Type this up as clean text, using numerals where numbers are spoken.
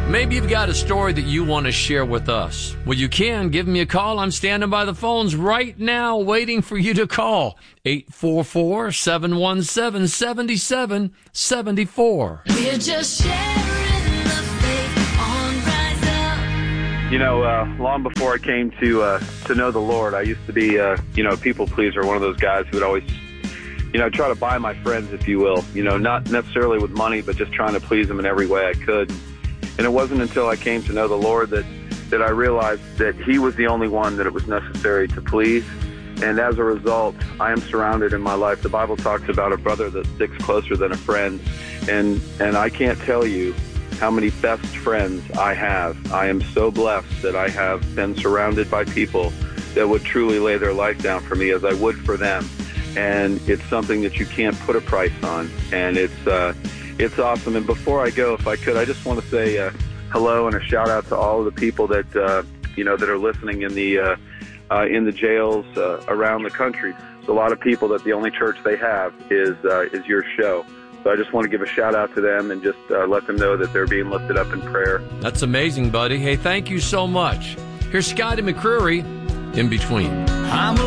Maybe you've got a story that you want to share with us. Well, you can. Give me a call. I'm standing by the phones right now waiting for you to call. 844-717-7774. We're just sharing the faith on Rise Up. You know, long before I came to know the Lord, I used to be, a people pleaser, one of those guys who would always, try to buy my friends, if you will. Not necessarily with money, but just trying to please them in every way I could. And it wasn't until I came to know the Lord that I realized that He was the only one that it was necessary to please. And as a result, I am surrounded in my life. The Bible talks about a brother that sticks closer than a friend. And I can't tell you how many best friends I have. I am so blessed that I have been surrounded by people that would truly lay their life down for me as I would for them. And it's something that you can't put a price on. And it's awesome. And before I go, if I could, I just want to say hello and a shout out to all of the people that that are listening in the jails around the country. There's a lot of people that the only church they have is your show. So I just want to give a shout out to them and just let them know that they're being lifted up in prayer. That's amazing, buddy. Hey, thank you so much. Here's Scotty McCreery, In Between.